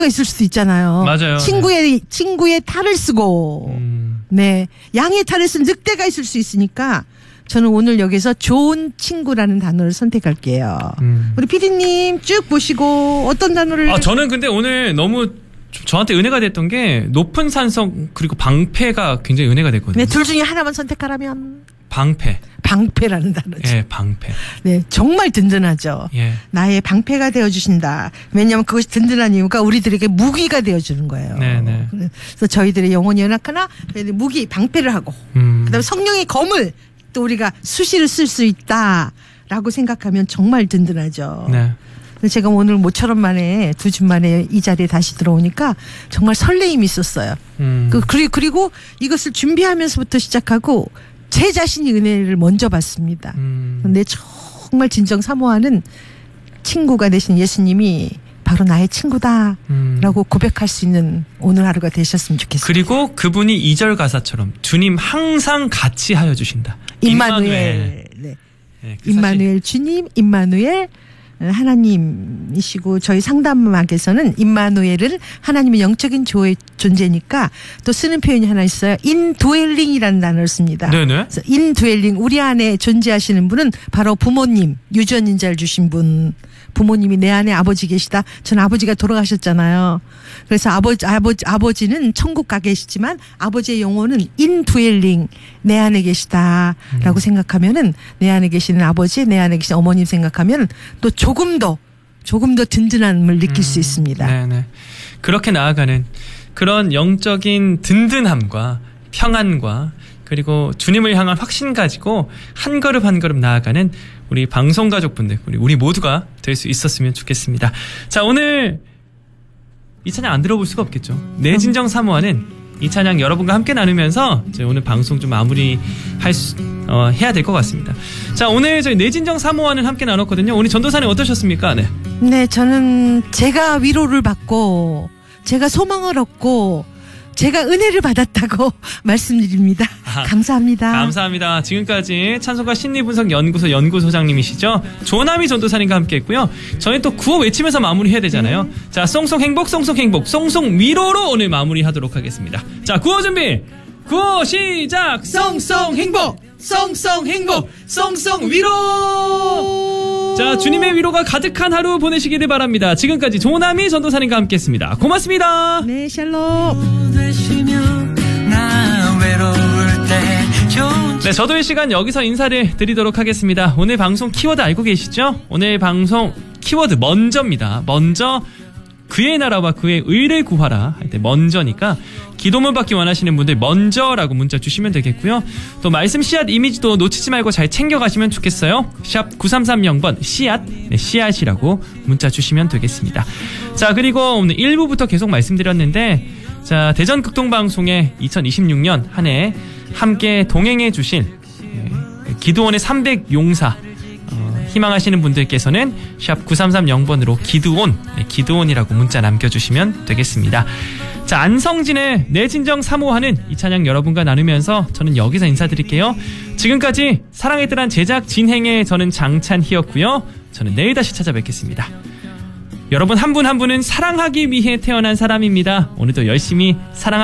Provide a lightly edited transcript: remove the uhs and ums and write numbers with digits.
있을 수도 있잖아요. 맞아요. 친구의 탈을 쓰고, 네. 양의 탈을 쓴 늑대가 있을 수 있으니까 저는 오늘 여기서 좋은 친구라는 단어를 선택할게요. 우리 PD님 쭉 보시고 어떤 단어를. 저는 근데 오늘 너무 저한테 은혜가 됐던 게 높은 산성 그리고 방패가 굉장히 은혜가 됐거든요. 네, 둘 중에 하나만 선택하라면. 방패라는 단어죠. 예, 방패. 네, 정말 든든하죠. 예. 나의 방패가 되어주신다. 왜냐하면 그것이 든든한 이유가 우리들에게 무기가 되어주는 거예요. 네네. 그래서 저희들의 영혼이 연약하나 무기, 방패를 하고 그다음에 성령의 검을 또 우리가 수시로 쓸 수 있다라고 생각하면 정말 든든하죠. 네. 제가 오늘 모처럼 만에 2주 만에 이 자리에 다시 들어오니까 정말 설레임이 있었어요. 그리고 이것을 준비하면서부터 시작하고 제 자신이 은혜를 먼저 받습니다. 그런데 정말 진정 사모하는 친구가 되신 예수님이 바로 나의 친구다라고 고백할 수 있는 오늘 하루가 되셨으면 좋겠습니다. 그리고 그분이 2절 가사처럼 주님 항상 같이 하여 주신다. 임마누엘. 네. 네, 그 임마누엘 주님, 임마누엘 하나님이시고 저희 상담학에서는 임마누엘은 하나님의 영적인 존재니까 또 쓰는 표현이 하나 있어요. 인드웰링이라는 단어를 씁니다. 네네. 인드웰링 우리 안에 존재하시는 분은 바로 부모님, 유전인자를 주신 분. 부모님이 내 안에 아버지 계시다. 저는 아버지가 돌아가셨잖아요. 그래서 아버지는 천국 가 계시지만 아버지의 영혼은 인드웰링 내 안에 계시다라고 생각하면은 내 안에 계시는 아버지, 내 안에 계신 어머님 생각하면 또 조금 더 든든함을 느낄 수 있습니다. 네네. 그렇게 나아가는 그런 영적인 든든함과 평안과 그리고 주님을 향한 확신 가지고 한 걸음 한 걸음 나아가는 우리 방송 가족분들, 우리 모두가 될 수 있었으면 좋겠습니다. 자, 오늘 이 찬양 안 들어볼 수가 없겠죠. 내 진정 사모하는 이 찬양 여러분과 함께 나누면서 저희 오늘 방송 좀 마무리 해야 될 것 같습니다. 자, 오늘 저희 내 진정 사모하는 함께 나눴거든요. 오늘 전도사님 어떠셨습니까? 네. 네, 저는 제가 위로를 받고 제가 소망을 얻고 제가 은혜를 받았다고 말씀드립니다. 감사합니다. 감사합니다. 지금까지 찬송가 심리분석연구소 연구소장님이시죠. 조남희 전도사님과 함께했고요. 저희 또 구호 외치면서 마무리해야 되잖아요. 자, 송송 행복, 송송 행복, 송송 위로로 오늘 마무리하도록 하겠습니다. 자, 구호 준비. 구호 시작. 송송 행복, 송송 행복, 송송 위로. 자, 주님의 위로가 가득한 하루 보내시기를 바랍니다. 지금까지 조남희 전도사님과 함께했습니다. 고맙습니다. 네, 샬롬. 네, 저도 이 시간 여기서 인사를 드리도록 하겠습니다. 오늘 방송 키워드 알고 계시죠? 오늘 방송 키워드 먼저입니다. 먼저 그의 나라와 그의 의를 구하라 할 때 먼저니까 기도문 받기 원하시는 분들 먼저라고 문자 주시면 되겠고요. 또 말씀 씨앗 이미지도 놓치지 말고 잘 챙겨가시면 좋겠어요. 샵 9330번 씨앗, 네, 씨앗이라고 문자 주시면 되겠습니다. 자, 그리고 오늘 1부부터 계속 말씀드렸는데 자, 대전 극동방송의 2026년 한 해 함께 동행해 주실 기도원의 300용사 희망하시는 분들께서는 샵 9330번으로 기도원이라고 문자 남겨주시면 되겠습니다. 자, 안성진의 내 진정 사모하는 이 찬양 여러분과 나누면서 저는 여기서 인사드릴게요. 지금까지 사랑의 뜰한 제작 진행의 저는 장찬희였고요. 저는 내일 다시 찾아뵙겠습니다. 여러분 한 분 한 분은 사랑하기 위해 태어난 사람입니다. 오늘도 열심히 사랑하세요.